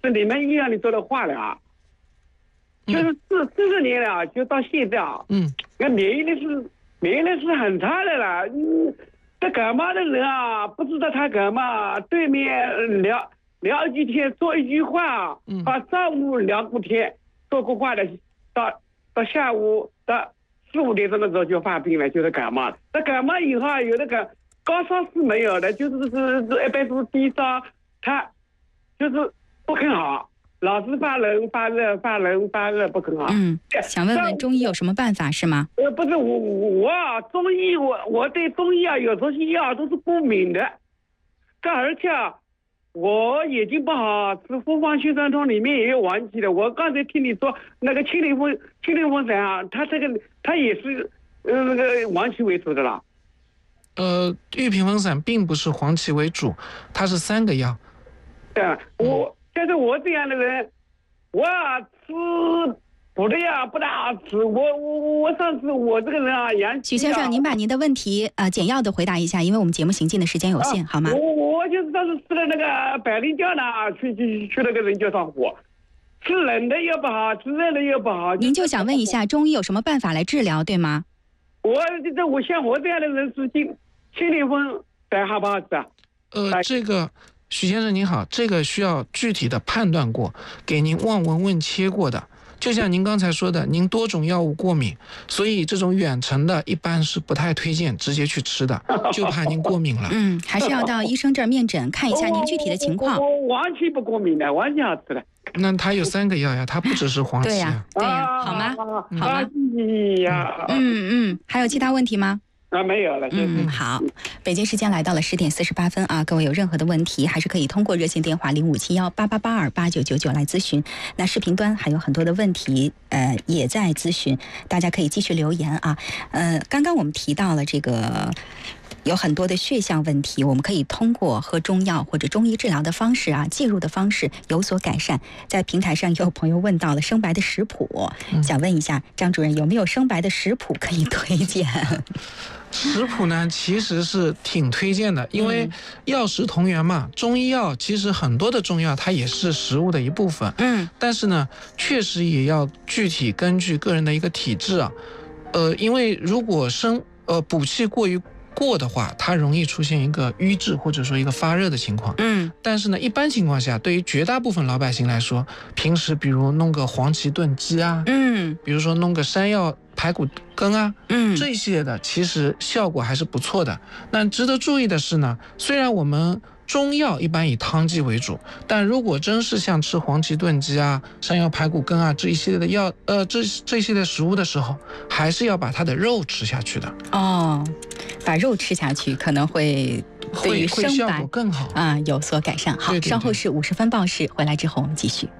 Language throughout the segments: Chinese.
是你们医院里做的化疗，就是40年了，就到现在啊，那免疫力是很差的了。这感冒的人啊，不知道他感冒，对面聊几天说一句话，上午聊过天，说过话的，到下午到4、5点钟的时候就发病了，就是感冒。那感冒以后有那个高烧是没有的，就是一般是低烧，他就是不肯好，老是发冷发热不肯好。 想问问中医有什么办法是吗？ 不是我中医我对中医啊有这些药都是过敏的，而且我眼睛不好，吃复方血栓通里面也有黄芪的。我刚才听你说那个清灵风散啊，它也是那个黄芪为主的啦。 玉屏风散并不是黄芪为主，它是3个药。 对，但是我这样的人，我吃补的药不大好吃。我上次我这个人啊， 许先生，您把您的问题简要的回答一下，因为我们节目行进的时间有限，好吗？ 我就是当时吃了那个百灵胶囊，去那个人就上火，吃冷的又不好，吃热的又不好。 您就想问一下，中医有什么办法来治疗，对吗？ 我像我这样的人是清灵风散好不好吃啊？ 这个许先生您好，这个需要具体的判断过，给您望闻问切过的。就像您刚才说的，您多种药物过敏，所以这种远程的一般是不太推荐直接去吃的，就怕您过敏了。 还是要到医生这儿面诊看一下您具体的情况。 我黄芪不过敏的，黄芪好吃的。 那它有3个药呀，它不只是黄芪。 对呀，好吗？好吗？还有其他问题吗？ 没有了。 好，北京时间来到了10点48分啊，各位有任何的问题，还是可以通过热线电话057188828999来咨询。那视频端还有很多的问题，也在咨询，大家可以继续留言啊。刚刚我们提到了这个。有很多的血象问题，我们可以通过喝中药或者中医治疗的方式啊，介入的方式有所改善。在平台上也有朋友问到了生白的食谱，想问一下张主任有没有生白的食谱可以推荐？ 食谱呢其实是挺推荐的，因为药食同源嘛，中医药其实很多的中药它也是食物的一部分，但是呢确实也要具体根据个人的一个体质啊，因为如果补气过的话，它容易出现一个瘀滞或者说一个发热的情况。但是呢，一般情况下，对于绝大部分老百姓来说，平时比如弄个黄芪炖鸡啊，比如说弄个山药排骨羹啊，这些的其实效果还是不错的。那值得注意的是呢，虽然我们中药一般以汤剂为主，但如果真是像吃黄芪炖鸡啊、山药排骨羹啊这一系列的药，这一系列食物的时候，还是要把它的肉吃下去的。 把肉吃下去可能会对于生白效果更好啊有所改善。好，稍后是50分报时，回来之后我们继续。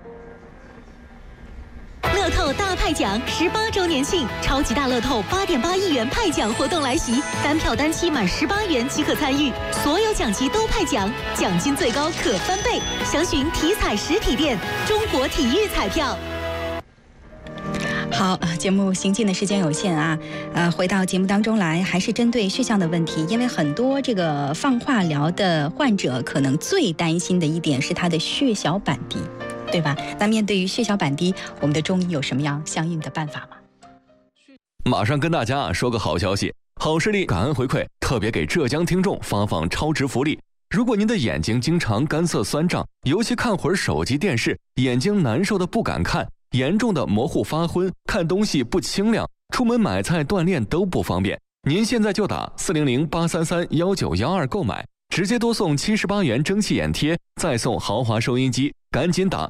乐透大派奖18周年庆，超级大乐透8.8亿元派奖活动来袭，单票单期满18元即可参与，所有奖级都派奖，奖金最高可翻倍。详询体彩实体店、中国体育彩票。 好，节目行进的时间有限啊，回到节目当中来，还是针对血象的问题，因为很多这个放化疗的患者可能最担心的一点是他的血小板低，对吧？那面对于血小板低，我们的中医有什么样相应的办法吗？ 马上跟大家说个好消息，好视力感恩回馈，特别给浙江听众发放超值福利。如果您的眼睛经常干涩酸胀，尤其看会儿手机电视，眼睛难受的不敢看，严重的模糊发昏，看东西不清亮，出门买菜锻炼都不方便，您现在就打400-833-1912购买，直接多送78元蒸汽眼贴，再送豪华收音机，赶紧打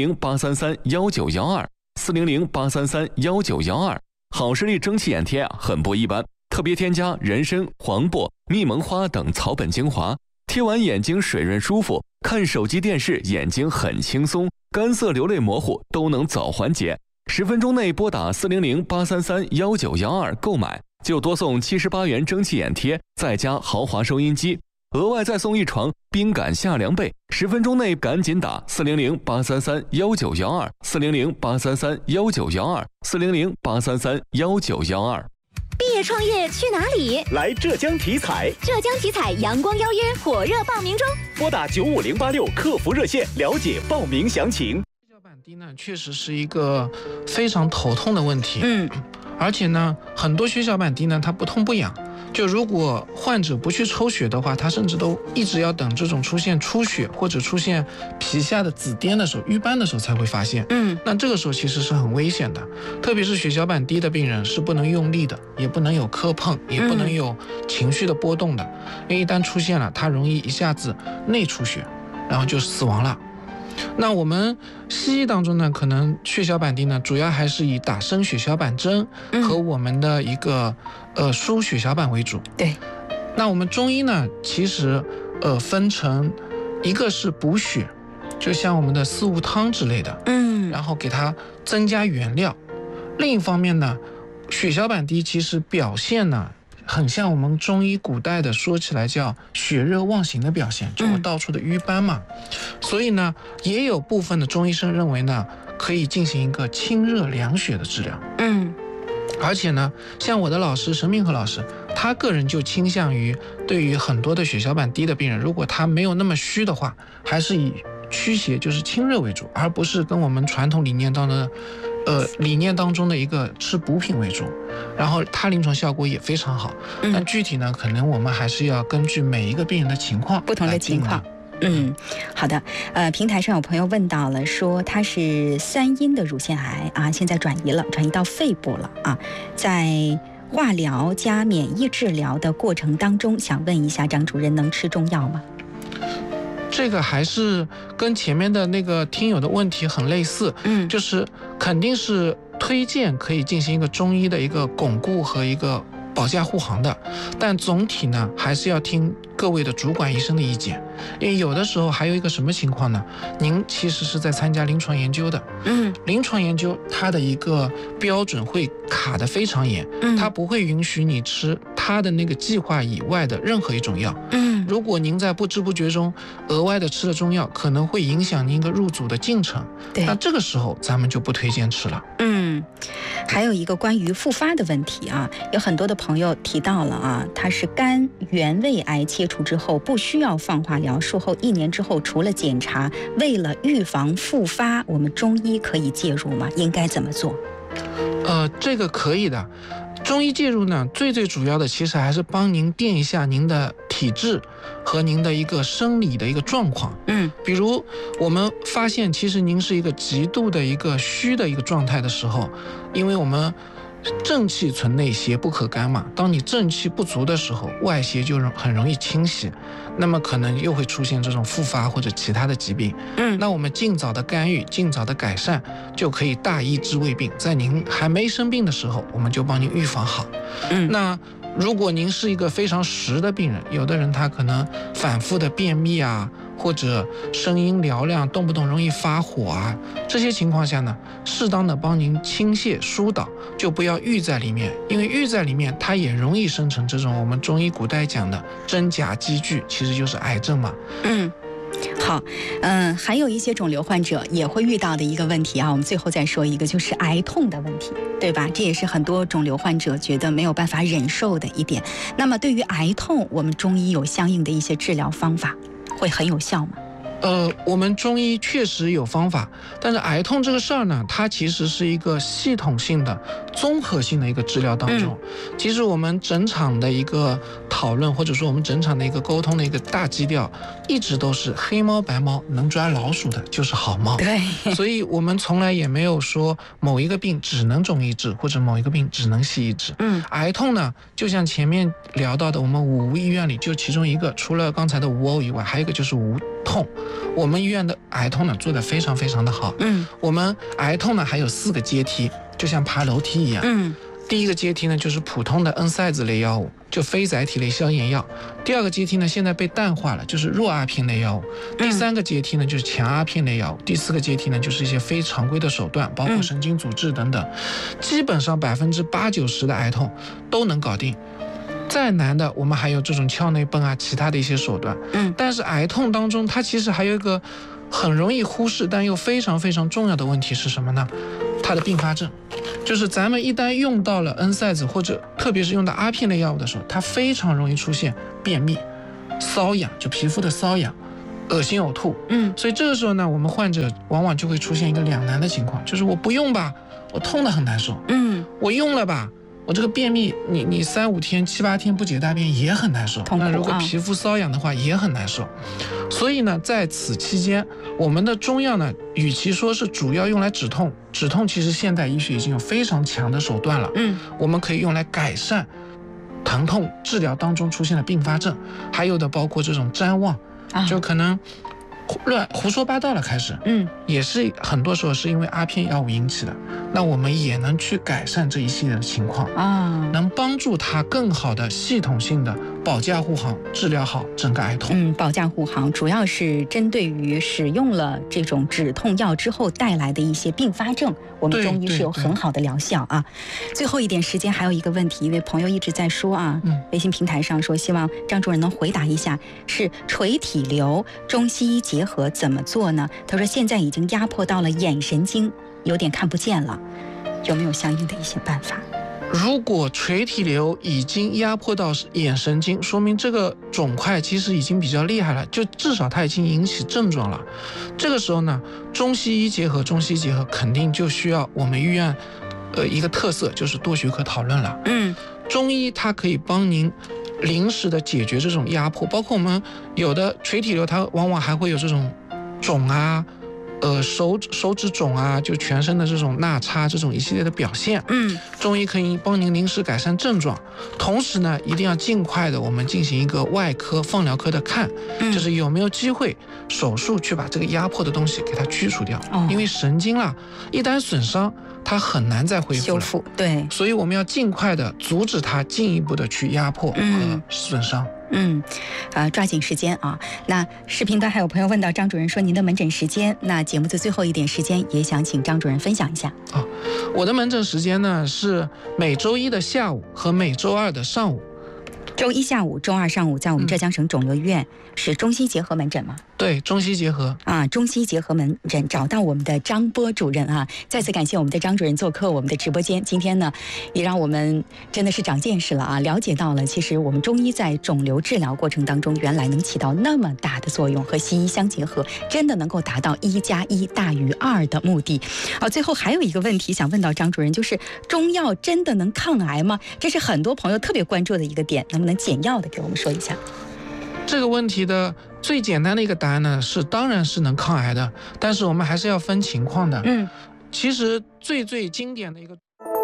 400-833-1912，400-833-1912。好视力蒸汽眼贴很不一般，特别添加人参、黄柏、蜜蒙花等草本精华，贴完眼睛水润舒服，看手机电视眼睛很轻松，干涩流泪模糊都能早缓解。10分钟内拨打400-833-1912购买，就多送78元蒸汽眼贴，再加豪华收音机，额外再送1床冰感夏凉被。10分钟内赶紧打400-833-1912，400-833-1912，400-833-1912。 毕业创业去哪里？ 来浙江体彩。 浙江体彩阳光邀约火热报名中， 拨打95086客服热线了解报名详情。 血小板低呢，确实是一个非常头痛的问题。而且呢，很多血小板低呢，它不痛不痒。就如果患者不去抽血的话，他甚至都一直要等这种出现出血或者出现皮下的紫癜的时候、瘀斑的时候才会发现。那这个时候其实是很危险的，特别是血小板低的病人是不能用力的，也不能有磕碰，也不能有情绪的波动的，因为一旦出现了，它容易一下子内出血，然后就死亡了。那我们西医当中呢，可能血小板低呢，主要还是以打生血小板针和我们的一个输血小板为主。 对。 那我们中医呢，其实分成一个是补血，就像我们的四物汤之类的，然后给它增加原料。另一方面呢，血小板低其实表现呢，很像我们中医古代的说起来叫血热妄行的表现，就我到处的瘀斑嘛。所以呢，也有部分的中医生认为呢，可以进行一个清热凉血的治疗。而且呢，像我的老师陈明和老师，他个人就倾向于对于很多的血小板低的病人，如果他没有那么虚的话，还是以驱邪就是清热为主，而不是跟我们传统理念当中的理念当中的一个吃补品为主，然后它临床效果也非常好。但具体呢，可能我们还是要根据每一个病人的情况， 不同的情况。好的。平台上有朋友问到了，说他是3阴的乳腺癌啊，现在转移到肺部了啊，在化疗加免疫治疗的过程当中，想问一下张主任，能吃中药吗？ 这个还是跟前面的那个听友的问题很类似，就是肯定是推荐可以进行一个中医的一个巩固和一个保驾护航的，但总体呢还是要听各位的主管医生的意见，因为有的时候还有一个什么情况呢？您其实是在参加临床研究的，临床研究它的一个标准会卡得非常严，它不会允许你吃它的那个计划以外的任何一种药，如果您在不知不觉中额外的吃了中药，可能会影响您一个入组的进程，那这个时候咱们就不推荐吃了。 还有一个关于复发的问题啊，有很多的朋友提到了啊，他是肝原位癌切除之后不需要放化疗，术后1年之后除了检查，为了预防复发，我们中医可以介入吗？应该怎么做？ 这个可以的。中医介入呢，最主要的其实还是帮您垫一下您的体质和您的一个生理的一个状况。比如我们发现其实您是一个极度的一个虚的一个状态的时候，因为我们正气存内，邪不可干嘛。当你正气不足的时候，外邪就很容易侵袭，那么可能又会出现这种复发或者其他的疾病。那我们尽早的干预，尽早的改善，就可以大医治未病。在您还没生病的时候，我们就帮您预防好。那如果您是一个非常实的病人，有的人他可能反复的便秘啊，或者声音嘹亮，动不动容易发火啊，这些情况下呢，适当的帮您倾泻疏导，就不要郁在里面，因为郁在里面它也容易生成这种我们中医古代讲的真假积聚，其实就是癌症嘛。 好，还有一些肿瘤患者也会遇到的一个问题啊，我们最后再说一个，就是癌痛的问题，对吧？这也是很多肿瘤患者觉得没有办法忍受的一点。那么对于癌痛，我们中医有相应的一些治疗方法，会很有效吗？ 我们中医确实有方法，但是癌痛这个事儿呢，它其实是一个系统性的、综合性的一个治疗当中。其实我们整场的一个讨论，或者说我们整场的一个沟通的一个大基调，一直都是黑猫白猫，能抓老鼠的就是好猫。 对， 所以我们从来也没有说某一个病只能中医治，或者某一个病只能西医治。癌痛呢，就像前面聊到的，我们五无医院里就其中一个，除了刚才的无呕以外，还有一个就是无痛。我们医院的癌痛呢做得非常非常的好。我们癌痛呢还有4个阶梯，就像爬楼梯一样。第一个阶梯呢就是普通的 NSAIDs 类药物，就非甾体类消炎药。第2个阶梯呢现在被淡化了，就是弱阿片类药物。第3个阶梯呢就是强阿片类药物。第4个阶梯呢就是一些非常规的手段，包括神经阻滞等等。基本上80%-90%的癌痛都能搞定。再难的，我们还有这种鞘内泵啊，其他的一些手段。但是癌痛当中，它其实还有一个很容易忽视，但又非常非常重要的问题是什么呢？它的并发症，就就是咱们一旦用到了 NSAIDs 或者特别是用到阿片类药物的时候，它非常容易出现便秘、瘙痒，就皮肤的瘙痒、恶心呕吐。所以这个时候呢，我们患者往往就会出现一个两难的情况，就是我不用吧，我痛得很难受。我用了吧，我这个便秘，你3、5天、7、8天不解大便也很难受。那如果皮肤瘙痒的话也很难受。所以呢，在此期间，我们的中药呢，与其说是主要用来止痛，止痛其实现代医学已经有非常强的手段了。我们可以用来改善疼痛治疗当中出现的并发症，还有的包括这种谵妄，就可能胡说八道了开始，也是很多时候是因为阿片药物引起的。那我们也能去改善这一系列的情况能帮助他更好的系统性的保驾护航，治疗好整个癌痛。 保驾护航主要是针对于使用了这种止痛药之后带来的一些并发症，我们中医是有很好的疗效啊。最后一点时间还有一个问题，一位朋友一直在说微信平台上说希望张主任能回答一下，是垂体瘤中西医结合怎么做呢？他说现在已经压迫到了眼神经，有点看不见了，有没有相应的一些办法？ 如果垂体瘤已经压迫到眼神经，说明这个肿块其实已经比较厉害了，就至少它已经引起症状了。这个时候呢，中西医结合肯定就需要我们医院一个特色，就是多学科讨论了。中医它可以帮您临时的解决这种压迫，包括我们有的垂体瘤它往往还会有这种肿啊，手指肿啊，就全身的这种捺叉这种一系列的表现。中医可以帮您临时改善症状，同时呢，一定要尽快的我们进行一个外科放疗科的看，就是有没有机会手术去把这个压迫的东西给它驱除掉。因为神经啦，一旦损伤，它很难再恢复修复。对， 所以我们要尽快的阻止它进一步的去压迫和损伤。 抓紧时间啊！那视频端还有朋友问到张主任说您的门诊时间，那节目的最后一点时间也想请张主任分享一下。 我的门诊时间呢是每周一的下午和每周二的上午。 周一下午、周二上午，在我们浙江省肿瘤医院是中西结合门诊吗？ 对，中西结合中西结合门诊找到我们的张波主任再次感谢我们的张主任做客我们的直播间。今天呢，也让我们真的是长见识了了解到了其实我们中医在肿瘤治疗过程当中原来能起到那么大的作用，和西医相结合，真的能够达到1+1大于2的目的。最后还有一个问题想问到张主任，就是中药真的能抗癌吗？这是很多朋友特别关注的一个点，能不能简要的给我们说一下？ 这个问题的最简单的一个答案呢，是当然是能抗癌的，但是我们还是要分情况的。其实最经典的一个，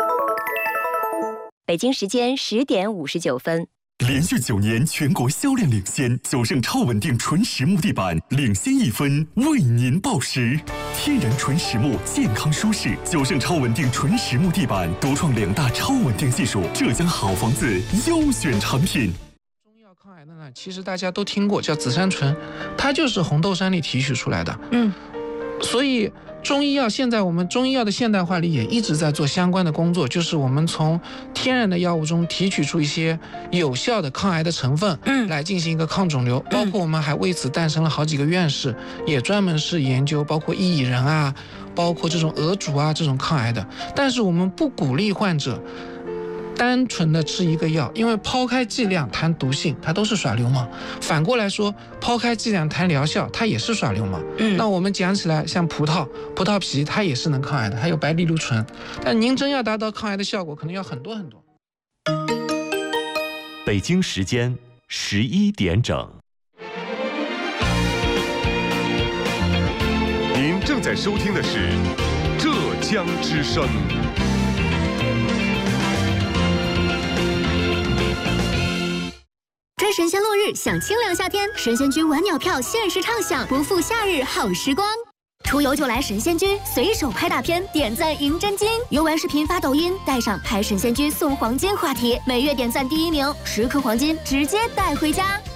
北京时间10点59分。 连续9年全国销量领先，九盛超稳定纯实木地板领先1分，为您报时。天然纯实木，健康舒适，九盛超稳定纯实木地板独创2大超稳定技术，浙江好房子优选产品。 中药抗癌的呢，其实大家都听过，叫紫杉醇，它就是红豆杉里提取出来的。所以中医药现在我们中医药的现代化里也一直在做相关的工作，就是我们从天然的药物中提取出一些有效的抗癌的成分，来进行一个抗肿瘤。包括我们还为此诞生了好几个院士，也专门是研究包括薏苡仁啊，包括这种鹅煮啊这种抗癌的。但是我们不鼓励患者单纯的吃一个药，因为抛开剂量谈毒性，它都是耍流氓。反过来说，抛开剂量谈疗效，它也是耍流氓。那我们讲起来，像葡萄皮，它也是能抗癌的，还有白藜芦醇。但您真要达到抗癌的效果，可能要很多很多。 北京时间11点整。您正在收听的是浙江之声。 追神仙落日，享清凉夏天，神仙居晚鸟票限时畅享，不负夏日好时光。出游就来神仙居，随手拍大片，点赞赢真金。游玩视频发抖音，带上拍神仙居送黄金话题，每月点赞第1名，10颗黄金直接带回家。